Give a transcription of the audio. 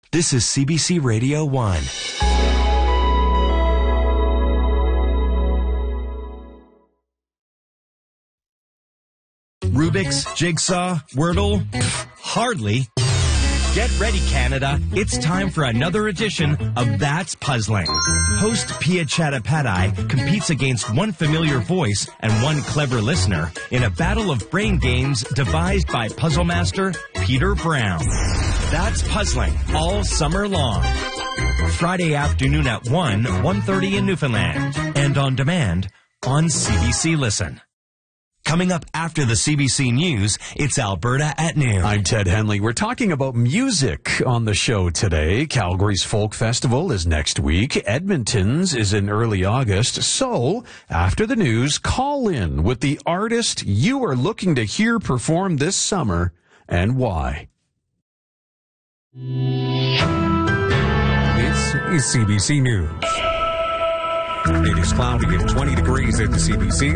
This is CBC Radio 1. Rubik's, Jigsaw, Wordle? Hardly. Get ready, Canada. It's time for another edition of That's Puzzling. Host Pia Chattopadhyay competes against one familiar voice and one clever listener in a battle of brain games devised by puzzle master Peter Brown. That's Puzzling all summer long. Friday afternoon at 1:30 in Newfoundland. And on demand on CBC Listen. Coming up after the CBC News, it's Alberta at noon. I'm Ted Henley. We're talking about music on the show today. Calgary's Folk Festival is next week. Edmonton's is in early August. So, after the news, call in with the artist you are looking to hear perform this summer and why. This is CBC News. It is cloudy and 20 degrees at the CBC.